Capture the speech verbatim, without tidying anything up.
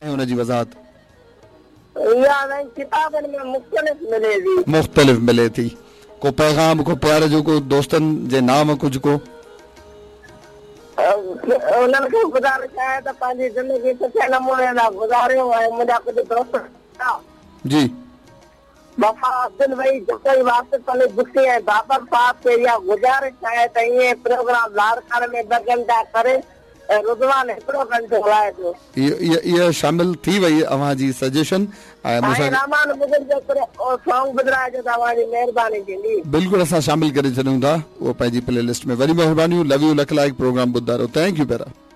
हुनजी वज़ाहत या नहीं किताबनि में मुख़्तलिफ़ मिले थी मुख़्तलिफ़ मिले थी को पैगाम को प्यार जो को दोस्तनि जे नाम कुझु को उन्हनि खे गुज़ारिश आहे त पंहिंजी ज़िंदगी सुठे नमूने सां गुज़ारियो ऐं मुंहिंजा कुझु दोस्त जी वफ़ा दिल वही जेको वापसि पले दुखी ऐं बाबर साहब खे इहा गुज़ारिश आहे त ईअं प्रोग्राम लाड़काने में ॿ घंटा करे ऐं रुज़वान हिकिड़ो घंटो हलाए थो इहा शामिल थी वई अव्हांजी सजेशन ऐं रहमान मुग़ल जो हिकिड़ो सॉन्ग ॿुधाइजो तव्हांजी महिरबानी थींदी बिल्कुलु असां शामिल करे छॾियूं था उहो पंहिंजी प्ले लिस्ट में वरी महिरबानी लव यू लख लाइक प्रोग्राम ॿुधायो थैंक यू बेरा